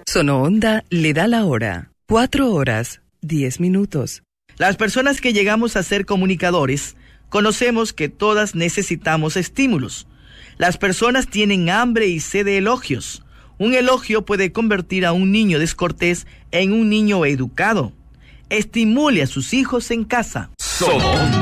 Sonoonda le da la hora. 4:10. Las personas que llegamos a ser comunicadores, conocemos que todas necesitamos estímulos. Las personas tienen hambre y sed de elogios. Un elogio puede convertir a un niño descortés en un niño educado. Estimule a sus hijos en casa.